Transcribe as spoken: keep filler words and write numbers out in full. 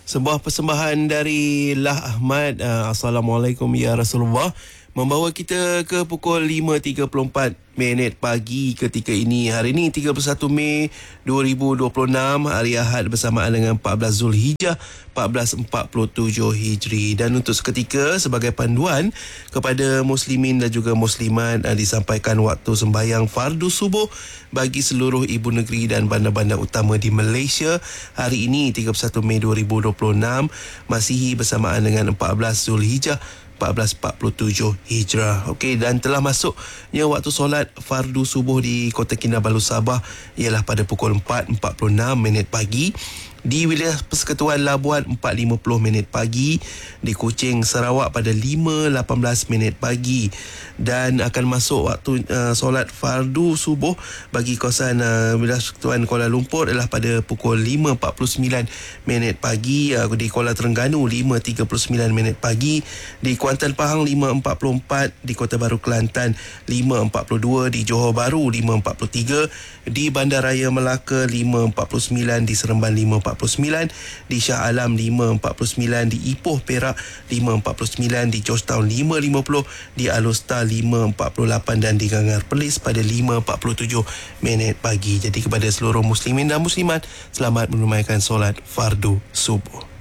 Sebuah persembahan dari Lah Ahmad. uh, Assalamualaikum ya Rasulullah, membawa kita ke pukul lima tiga puluh empat minit pagi ketika ini. Hari ini tiga puluh satu Mei dua ribu dua puluh enam, hari Ahad bersamaan dengan empat belas Zulhijjah empat belas empat puluh tujuh Hijri. Dan untuk seketika sebagai panduan kepada muslimin dan juga muslimat, disampaikan waktu sembahyang fardu subuh bagi seluruh ibu negeri dan bandar-bandar utama di Malaysia hari ini tiga puluh satu Mei dua ribu dua puluh enam, Masihi bersamaan dengan empat belas Zulhijjah empat belas empat puluh tujuh Hijrah. Okey, dan telah masuknya waktu solat fardu subuh di Kota Kinabalu, Sabah ialah pada pukul empat empat puluh enam minit pagi. Di wilayah Persekutuan Labuan empat lima puluh minit pagi. Di Kuching, Sarawak pada lima lapan belas minit pagi. Dan akan masuk waktu uh, solat fardu subuh bagi kawasan uh, wilayah Persekutuan Kuala Lumpur adalah pada pukul lima empat puluh sembilan minit pagi. uh, Di Kuala Terengganu lima tiga puluh sembilan minit pagi. Di Kuantan Pahang lima empat puluh empat. Di Kota Baru Kelantan lima empat puluh dua. Di Johor Bahru lima empat puluh tiga. Di Bandaraya Melaka lima empat puluh sembilan. Di Seremban lima empat puluh sembilan. Di Shah Alam lima empat puluh sembilan. Di Ipoh Perak lima empat puluh sembilan. Di Georgetown lima lima puluh. Di Alor lima empat puluh lapan. Dan di Gangar Perlis pada lima empat puluh tujuh minit pagi. Jadi kepada seluruh muslimin dan muslimat, selamat menunaikan solat fardu subuh.